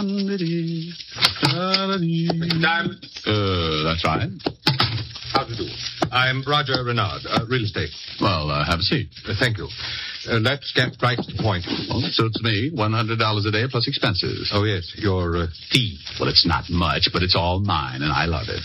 Diamond. That's right. How do you do? I'm Roger Renard, real estate. Well, have a seat. Thank you. Let's get right to the point. Well, that suits me. $100 a day plus expenses. Oh, yes, your fee. Well, it's not much, but it's all mine, and I love it.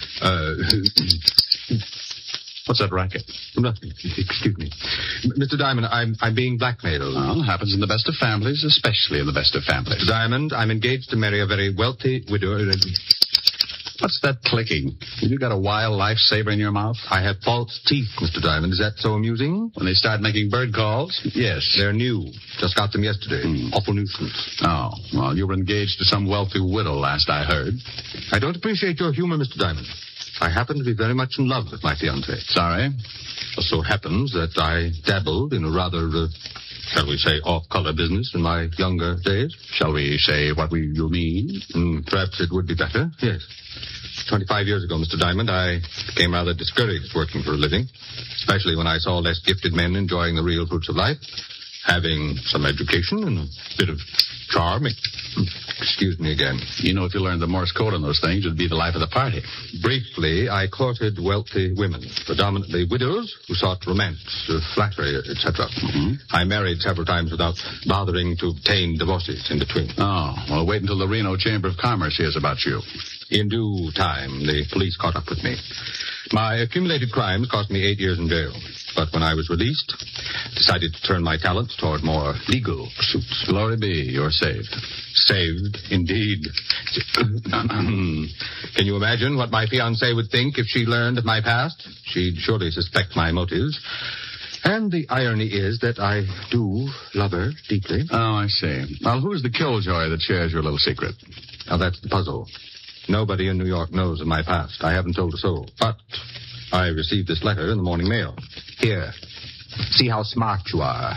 What's that racket? Nothing. Excuse me. Mr. Diamond, I'm being blackmailed. Well, happens in the best of families, especially in the best of families. Mr. Diamond, I'm engaged to marry a very wealthy widow. What's that clicking? You got a wild lifesaver in your mouth? I have false teeth, Mr. Diamond. Is that so amusing? When they start making bird calls? Yes. They're new. Just got them yesterday. Awful nuisance. Oh, well, you were engaged to some wealthy widow last I heard. I don't appreciate your humor, Mr. Diamond. I happen to be very much in love with my fiancée. Sorry? It so happens that I dabbled in a rather, shall we say, off-color business in my younger days. Shall we say what you mean? Perhaps it would be better, yes. 25 years ago, Mr. Diamond, I became rather discouraged working for a living, especially when I saw less gifted men enjoying the real fruits of life, having some education and a bit of charm. Excuse me again. You know, if you learned the Morse code on those things, it'd be the life of the party. Briefly, I courted wealthy women, predominantly widows who sought romance, flattery, etc. I married several times without bothering to obtain divorces in between. Oh, well, wait until the Reno Chamber of Commerce hears about you. In due time, the police caught up with me. My accumulated crimes cost me 8 years in jail. But when I was released, decided to turn my talents toward more legal pursuits. Glory be, you're saved. Saved, indeed. Can you imagine what my fiancée would think if she learned of my past? She'd surely suspect my motives. And the irony is that I do love her deeply. Oh, I see. Well, who's the killjoy that shares your little secret? Now, that's the puzzle. Nobody in New York knows of my past. I haven't told a soul. But I received this letter in the morning mail. Here. See how smart you are.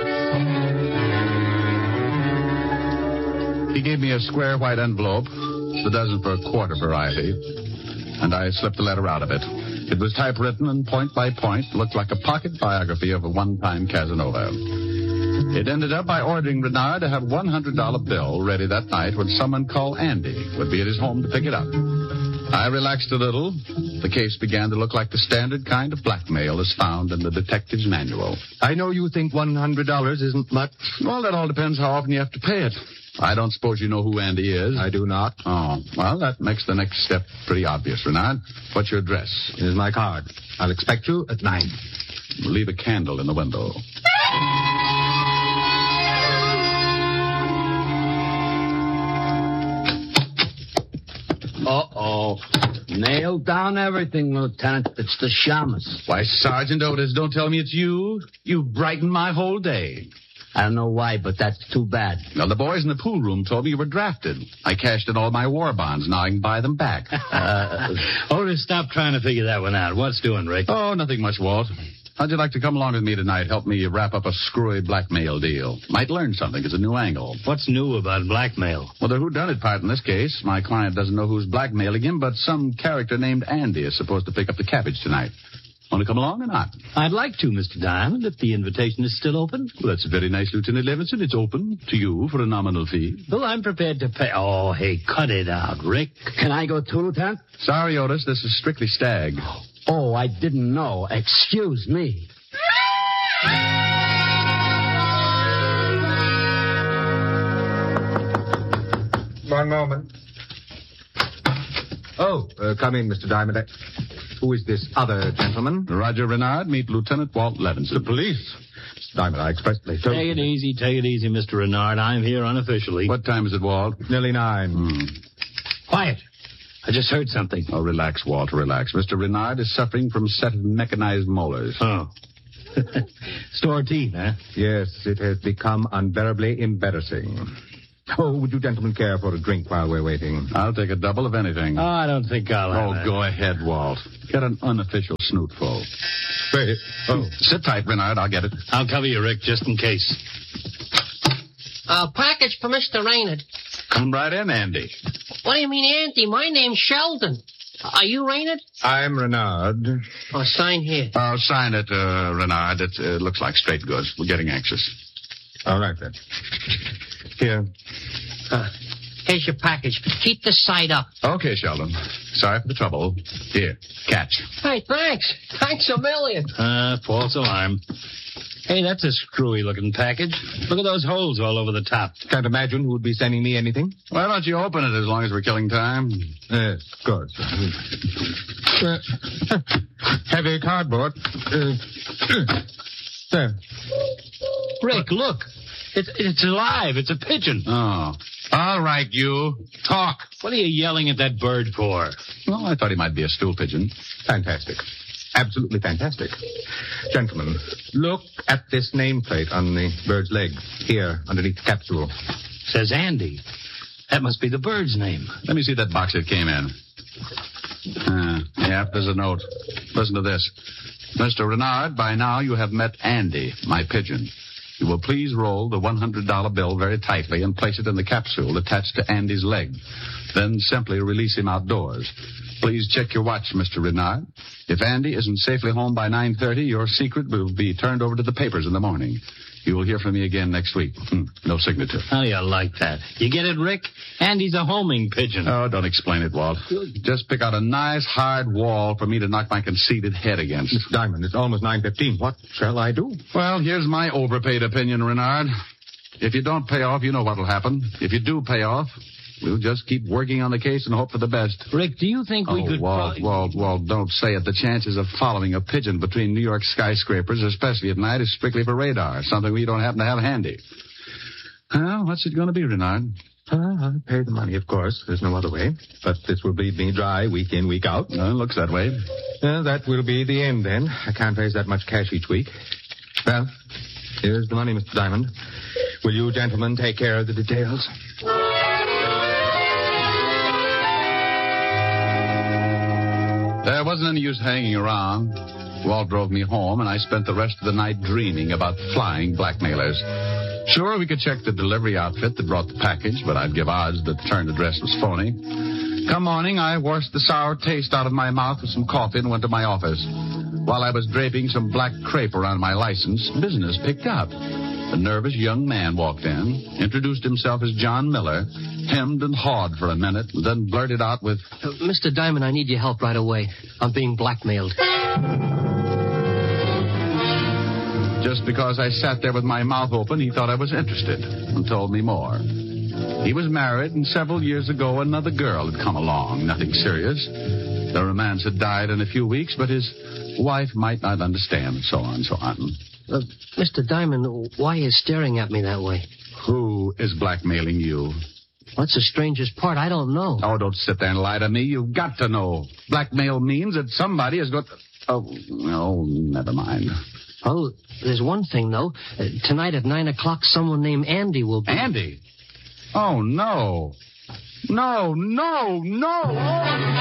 He gave me a square white envelope, the dozen for a quart variety, and I slipped the letter out of it. It was typewritten and point by point looked like a pocket biography of a one-time Casanova. It ended up by ordering Renard to have a $100 bill ready that night when someone called Andy would be at his home to pick it up. I relaxed a little. The case began to look like the standard kind of blackmail as found in the detective's manual. I know you think $100 isn't much. Well, that all depends how often you have to pay it. I don't suppose you know who Andy is. I do not. Oh, well, that makes the next step pretty obvious, Renard. What's your address? Here's my card. I'll expect you at 9. Leave a candle in the window. Uh-oh. Nailed down everything, Lieutenant. It's the shamus. Why, Sergeant Otis, don't tell me it's you. You brightened my whole day. I don't know why, but that's too bad. Now, the boys in the pool room told me you were drafted. I cashed in all my war bonds. Now I can buy them back. Otis, stop trying to figure that one out. What's doing, Rick? Oh, nothing much, Walt. How'd you like to come along with me tonight? Help me wrap up a screwy blackmail deal. Might learn something. It's a new angle. What's new about blackmail? Well, the whodunit part in this case. My client doesn't know who's blackmailing him, but some character named Andy is supposed to pick up the cabbage tonight. Want to come along or not? I'd like to, Mr. Diamond, if the invitation is still open. Well, that's very nice, Lieutenant Levinson. It's open to you for a nominal fee. Well, I'm prepared to pay. Oh, hey, cut it out, Rick. Can I go too, Lieutenant? Sorry, Otis. This is strictly stag. Oh, I didn't know. Excuse me. One moment. Oh, come in, Mr. Diamond. Who is this other gentleman? Roger Renard, meet Lieutenant Walt Levinson. The police. Mr. Diamond, I expressly told you. Take it easy, Mr. Renard. I'm here unofficially. What time is it, Walt? Nearly 9. Quiet. I just heard something. Oh, relax, Walt, relax. Mr. Renard is suffering from a set of mechanized molars. Oh. Store teeth, huh? Yes, it has become unbearably embarrassing. Oh, would you gentlemen care for a drink while we're waiting? I'll take a double of anything. Oh, I don't think I'll have go ahead, Walt. Get an unofficial snootful. Wait. Oh. Sit tight, Renard. I'll get it. I'll cover you, Rick, just in case. A package for Mr. Raynard. Come right in, Andy. What do you mean, Andy? My name's Sheldon. Are you Raynard? I'm Renard. Oh, sign here. I'll sign it, Renard. It looks like straight goods. We're getting anxious. All right, then. Here. Here's your package. Keep the side up. Okay, Sheldon. Sorry for the trouble. Here, catch. Hey, thanks. Thanks a million. False alarm. Hey, that's a screwy-looking package. Look at those holes all over the top. Can't imagine who would be sending me anything. Why don't you open it as long as we're killing time? Yes, of course. Heavy cardboard. There. Rick, look. It's alive. It's a pigeon. Oh. All right, you. Talk. What are you yelling at that bird for? Well, I thought he might be a stool pigeon. Fantastic. Absolutely fantastic. Gentlemen, look at this nameplate on the bird's leg. Here, underneath the capsule. Says Andy. That must be the bird's name. Let me see that box it came in. Yeah, there's a note. Listen to this. Mr. Renard, by now you have met Andy, my pigeon. You will please roll the $100 bill very tightly and place it in the capsule attached to Andy's leg. Then simply release him outdoors. Please check your watch, Mr. Renard. If Andy isn't safely home by 9:30, your secret will be turned over to the papers in the morning. You will hear from me again next week. No signature. How you like that? You get it, Rick? Andy's a homing pigeon. Oh, don't explain it, Walt. Just pick out a nice hard wall for me to knock my conceited head against. Mr. Diamond, it's almost 9:15. What shall I do? Well, here's my overpaid opinion, Renard. If you don't pay off, you know what'll happen. If you do pay off, we'll just keep working on the case and hope for the best. Rick, do you think we could... Walt, don't say it. The chances of following a pigeon between New York skyscrapers, especially at night, is strictly for radar, something we don't happen to have handy. Well, what's it going to be, Renard? I'll pay the money, of course. There's no other way. But this will bleed me dry week in, week out. It looks that way. That will be the end, then. I can't raise that much cash each week. Well, here's the money, Mr. Diamond. Will you gentlemen take care of the details? There wasn't any use hanging around. Walt drove me home, and I spent the rest of the night dreaming about flying blackmailers. Sure, we could check the delivery outfit that brought the package, but I'd give odds that the return address was phony. Come morning, I washed the sour taste out of my mouth with some coffee and went to my office. While I was draping some black crepe around my license, business picked up. A nervous young man walked in, introduced himself as John Miller, hemmed and hawed for a minute, then blurted out with... Mr. Diamond, I need your help right away. I'm being blackmailed. Just because I sat there with my mouth open, he thought I was interested and told me more. He was married, and several years ago another girl had come along, nothing serious. The romance had died in a few weeks, but his wife might not understand, so on and so on. Mr. Diamond, why are you staring at me that way? Who is blackmailing you? What's the strangest part? I don't know. Oh, don't sit there and lie to me. You've got to know. Blackmail means that somebody has got... Oh, no, never mind. Oh, there's one thing, though. Tonight at 9 o'clock, someone named Andy will be... Andy? Oh, no. No.